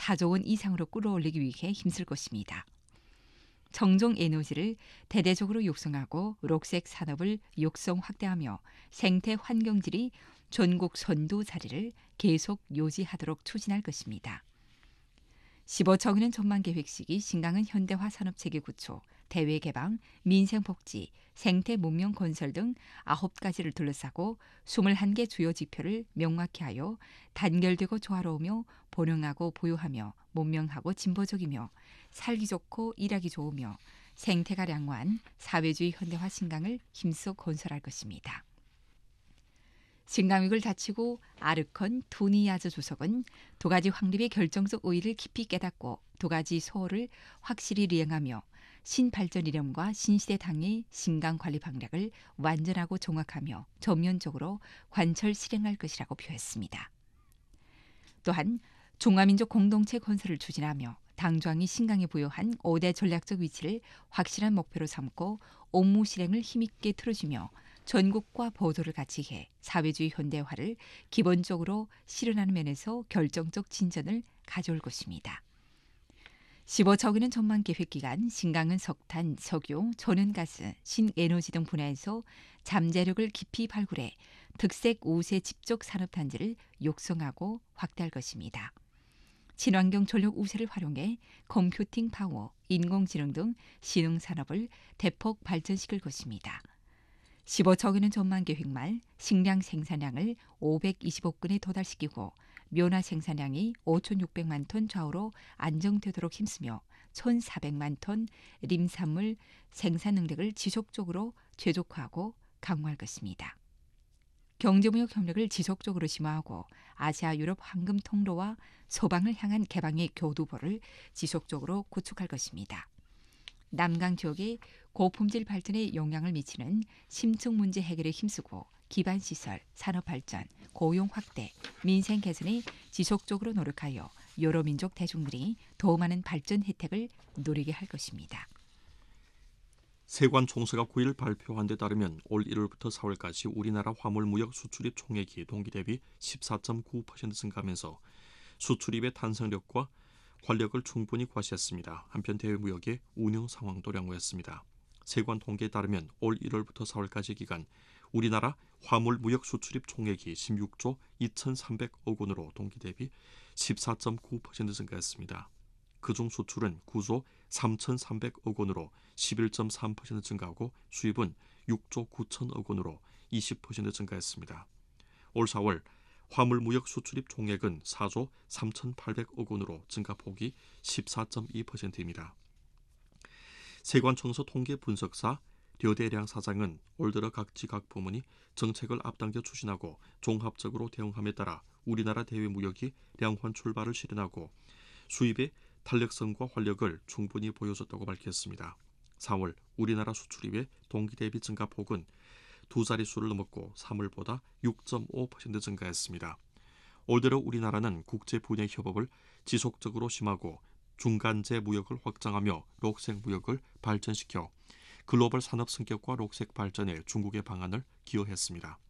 4조 원 이상으로 끌어올리기 위해 힘쓸 것입니다. 정종 에너지를 대대적으로 육성하고 녹색 산업을 육성 확대하며 생태 환경질이 전국 선도 자리를 계속 유지하도록 추진할 것입니다. 15척이는 전망계획 시기 신강은 현대화 산업체계 구축, 대외 개방, 민생복지, 생태 문명 건설 등 9가지를 둘러싸고 21개 주요 지표를 명확히 하여 단결되고 조화로우며 번영하고 부유하며 문명하고 진보적이며 살기 좋고 일하기 좋으며 생태가 양호한 사회주의 현대화 신강을 힘써 건설할 것입니다. 신강위를 다치고 아르컨 투니야즈 주석은 도가지 확립의 결정적 의의를 깊이 깨닫고 도가지 소호를 확실히 리행하며 신발전 이념과 신시대 당의 신강 관리 방략을 완전하고 정확하며 전면적으로 관철 실행할 것이라고 표했습니다. 또한 중화민족 공동체 건설을 추진하며 당조항이 신강에 부여한 5대 전략적 위치를 확실한 목표로 삼고 업무 실행을 힘있게 틀어주며 전국과 보도를 같이 해 사회주의 현대화를 기본적으로 실현하는 면에서 결정적 진전을 가져올 것입니다. 15척이는 전망계획 기간 신강은 석탄, 석유, 천연가스, 신에너지 등 분야에서 잠재력을 깊이 발굴해 특색 우세 집적 산업단지를 육성하고 확대할 것입니다. 친환경 전력 우세를 활용해 컴퓨팅 파워, 인공지능 등 신흥산업을 대폭 발전시킬 것입니다. 15척이는 전망계획 말 식량 생산량을 525건에 도달시키고 묘나 생산량이 5,600만 톤 좌우로 안정되도록 힘쓰며 1,400만 톤 림산물 생산 능력을 지속적으로 최적화하고 강화할 것입니다. 경제무역 협력을 지속적으로 심화하고 아시아 유럽 황금 통로와 서방을 향한 개방의 교두보를 지속적으로 구축할 것입니다. 남강 지역의 고품질 발전에 영향을 미치는 심층 문제 해결에 힘쓰고 기반시설, 산업발전, 고용 확대, 민생 개선에 지속적으로 노력하여 여러 민족 대중들이 더 많은 발전 혜택을 누리게 할 것입니다. 세관 총수가 9일 발표한 데 따르면 올 1월부터 4월까지 우리나라 화물무역 수출입 총액이 동기 대비 14.9% 증가하면서 수출입의 탄성력과 활력을 충분히 과시했습니다. 한편 대외무역의 운영 상황도 양호했습니다. 세관 통계에 따르면 올 1월부터 4월까지 기간 우리나라 화물무역 수출입 총액이 16조 2,300억 원으로 동기 대비 14.9% 증가했습니다. 그중 수출은 9조 3,300억 원으로 11.3% 증가하고 수입은 6조 9천억 원으로 20% 증가했습니다. 올 4월 화물무역 수출입 총액은 4조 3,800억 원으로 증가폭이 14.2%입니다. 세관청소 통계분석사 려대량 사장은 올 들어 각지 각 부문이 정책을 앞당겨 추진하고 종합적으로 대응함에 따라 우리나라 대외무역이 량환 출발을 실현하고 수입의 탄력성과 활력을 충분히 보여줬다고 밝혔습니다. 4월 우리나라 수출입의 동기 대비 증가폭은 두 자릿수를 넘었고 3월보다 6.5% 증가했습니다. 올 들어 우리나라는 국제 분야 협업을 지속적으로 심하고 중간재 무역을 확장하며 녹색 무역을 발전시켜 글로벌 산업 성격과 녹색 발전에 중국의 방안을 기여했습니다.